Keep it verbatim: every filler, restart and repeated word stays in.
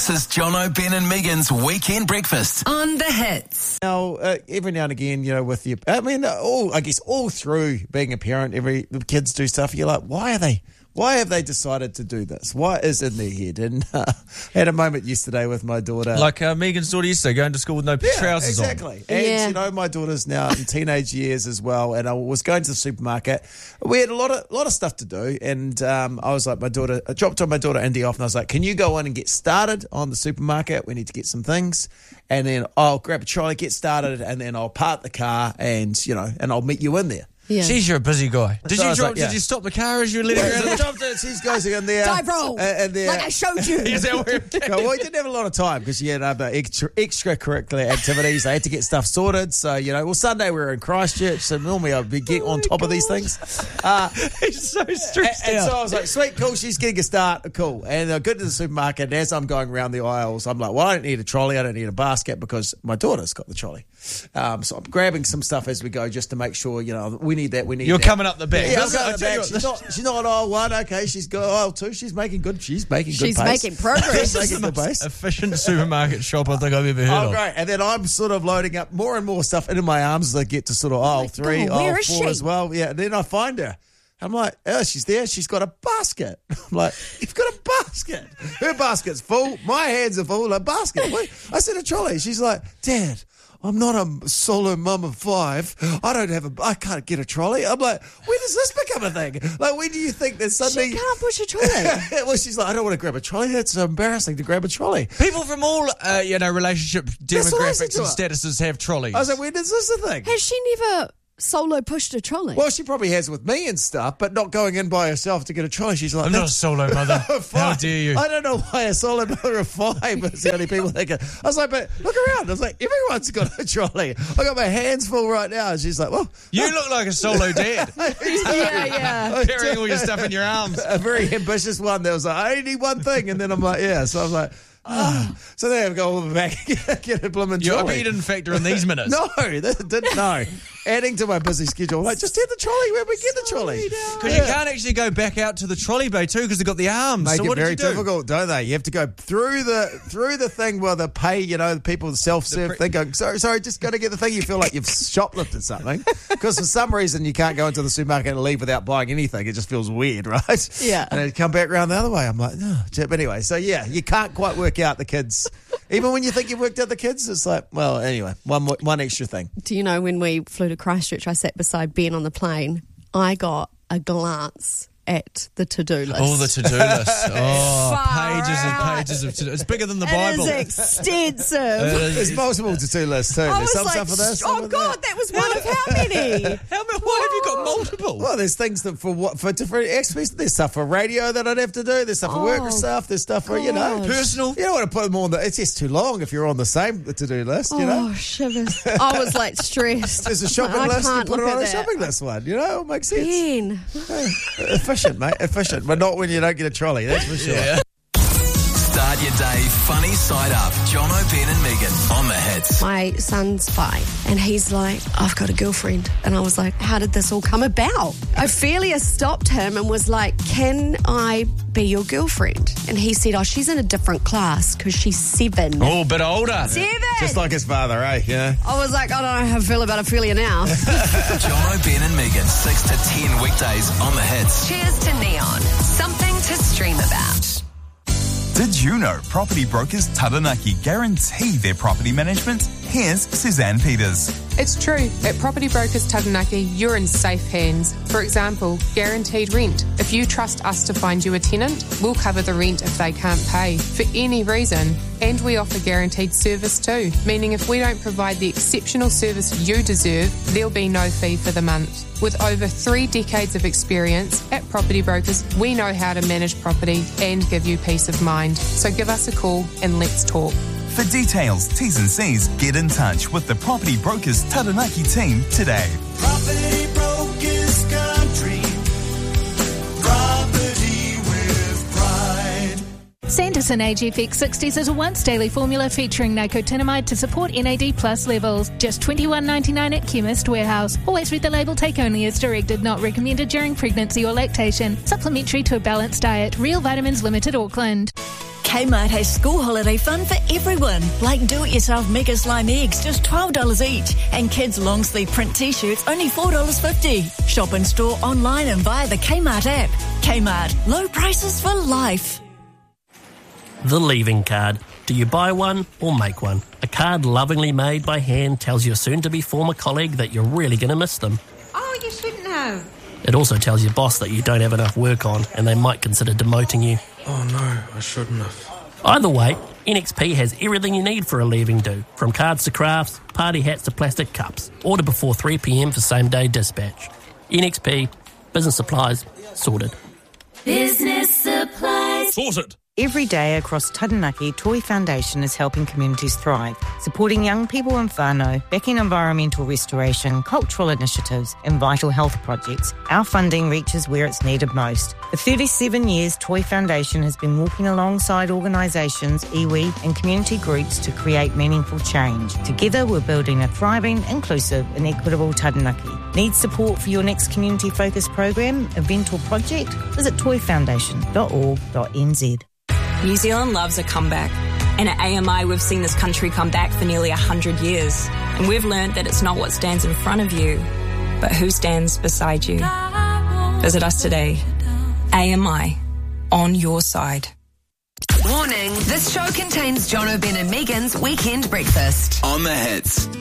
This is Jono, Ben and Megan's Weekend Breakfast on The Hits. Now, uh, every now and again, you know, with your, I mean, all, I guess all through being a parent, every the kids do stuff. You're like, why are they? Why have they decided to do this? What is in their head? And uh, I had a moment yesterday with my daughter. Like uh, Megan's daughter yesterday, going to school with no yeah, trousers exactly. on. Exactly. And, yeah. you know, my daughter's now in teenage years as well. And I was going to the supermarket. We had a lot of lot of stuff to do. And um, I was like, my daughter, I dropped on my daughter Indy off. And I was like, can you go in and get started on the supermarket? We need to get some things. And then I'll grab a trolley, get started. And then I'll park the car and, you know, and I'll meet you in there. Yeah. Jeez, you're a busy guy. Did So I you was drop, like, yeah. Did you stop the car as you were letting her I out? dropped it. She's goes in there. Dive roll. Uh, and there. Like I showed you. Is that where it No, well, we didn't have a lot of time because you had other extra, extracurricular activities. They had to get stuff sorted. So, you know, well, Sunday we were in Christchurch. So normally I'd be getting Oh on top God. of these things. Uh, He's so stressed and, and out. so I was like, sweet, cool. She's getting a start. Cool. And I go to the supermarket. And as I'm going around the aisles, I'm like, well, I don't need a trolley. I don't need a basket because my daughter's got the trolley. Um, so I'm grabbing some stuff as we go just to make sure, you know, we need that. We need You're that. coming up the back. Yeah, That's I'm it. going I back. tell you She's what, not, she's not aisle one. Okay, she's got aisle two. She's making good. She's making good She's pace. making progress. She's This is making the good most pace. efficient supermarket shop I think I've ever heard Oh, of. great. And then I'm sort of loading up more and more stuff into my arms as I get to sort of aisle three, God, where aisle is four she? as well. Yeah, and then I find her. I'm like, oh, she's there. She's got a basket. I'm like, you've got a basket. Her basket's full. My hands are full. A basket. Wait. I said a trolley. She's like, Dad, I'm not a solo mum of five. I don't have a, I can't get a trolley. I'm like, when does this become a thing? Like, when do you think that suddenly... She can't push a trolley. Well, she's like, I don't want to grab a trolley. That's so embarrassing to grab a trolley. People from all, uh, you know, relationship That's what I said demographics to and her. statuses have trolleys. I was like, when is this a thing? Has she never solo pushed a trolley? Well, she probably has with me and stuff, but not going in by herself to get a trolley. She's like, I'm not a "That's solo mother. How five." dare you? I don't know why a solo mother of five is the only people that can. I was like, but look around. I was like, everyone's got a trolley. I got my hands full right now. And she's like, well, You look like a solo dad. yeah, yeah. Carrying all your stuff in your arms. a very ambitious one that was like, I only need one thing. And then I'm like, yeah. So I was like, ah. So then I go all the way back and get a blooming You, I bet trolley. you didn't factor in these minutes. No, that didn't know. Adding to my busy schedule, like just hit the trolley. Where we get the trolley? Because you can't actually go back out to the trolley bay too because they've got the arms. Make so it what very did you do? difficult, don't they? You have to go through the through the thing where they pay, you know, the people, the self-serve pre- thing. Go, sorry, sorry, just got to get the thing. You feel like you've shoplifted something because for some reason you can't go into the supermarket and leave without buying anything. It just feels weird, right? Yeah. And then come back around the other way. I'm like, no. But anyway, so yeah, you can't quite work out the kids. Even when you think you've worked out the kids, it's like, well, anyway, one more, one extra thing. Do you know when we flew to Christchurch, I sat beside Ben on the plane. I got a glance at the to-do list. Oh, the to-do list. Oh, Far pages out. and pages of to-do. It's bigger than the It Bible. is extensive. There's multiple to-do lists too. I There's was some like, stuff for this. some oh for God, that. that was one of how many? How many? Why have you got multiple? Well, there's things that for what for different aspects. There's stuff for radio that I'd have to do. There's stuff for work Oh, stuff. There's stuff for you know God. Personal. You don't want to put them all on the. It's just too long if you're on the same to-do list. You know, Oh, shivers. I was like stressed. there's a shopping I list. You can't put it look on at a that. shopping list one. You know, it makes sense. Ben. Efficient, mate. Efficient, but not when you don't get a trolley. That's for sure. Yeah. Start your day funny side up. Jono, Ben and Megan on The Hits. My son's five, and he's like, I've got a girlfriend. And I was like, how did this all come about? Ophelia stopped him and was like, can I be your girlfriend? And he said, oh, she's in a different class because she's seven. Oh, a bit older. Seven! Just like his father, eh? Yeah. I was like, I don't know how I feel about Ophelia now. Jono, Ben and Megan, six to ten weekdays on The Hits. Cheers to Neon. Something to stream about. Did you know property brokers Taranaki guarantee their property management? Here's Suzanne Peters. It's true. At Property Brokers Taranaki, you're in safe hands. For example, guaranteed rent. If you trust us to find you a tenant, we'll cover the rent if they can't pay, for any reason. And we offer guaranteed service too, meaning if we don't provide the exceptional service you deserve, there'll be no fee for the month. With over three decades of experience, at Property Brokers, we know how to manage property and give you peace of mind. So give us a call and let's talk. For details, T's and C's, get in touch with the Property Brokers Taranaki team today. Property Brokers Country. Property with pride. Sanderson A G F X sixties is a once-daily formula featuring nicotinamide to support N A D plus levels. Just twenty-one ninety-nine at Chemist Warehouse. Always read the label, take only as directed, not recommended during pregnancy or lactation. Supplementary to a balanced diet. Real Vitamins Limited, Auckland. Kmart has school holiday fun for everyone, like do-it-yourself Mega Slime eggs, just twelve dollars each, and kids' long-sleeve print t-shirts, only four dollars fifty. Shop in store, online and via the Kmart app. Kmart, low prices for life. The leaving card. Do you buy one or make one? A card lovingly made by hand tells your soon-to-be former colleague that you're really going to miss them. Oh, you shouldn't have. It also tells your boss that you don't have enough work on and they might consider demoting you. Oh no, I shouldn't have. Either way, N X P has everything you need for a leaving do, from cards to crafts, party hats to plastic cups. Order before three p.m. for same-day dispatch. N X P, business supplies, sorted. Business supplies. Sorted. Every day across Taranaki, Toi Foundation is helping communities thrive, supporting young people in whānau, backing environmental restoration, cultural initiatives and vital health projects. Our funding reaches where it's needed most. For thirty-seven years, Toi Foundation has been walking alongside organisations, iwi and community groups to create meaningful change. Together, we're building a thriving, inclusive and equitable Taranaki. Need support for your next community-focused program, event or project? Visit toi foundation dot org dot n z. New Zealand loves a comeback. And at A M I, we've seen this country come back for nearly one hundred years. And we've learned that it's not what stands in front of you, but who stands beside you. Visit us today. A M I, on your side. Warning, this show contains John O'Brien and Megan's Weekend Breakfast. On the hits.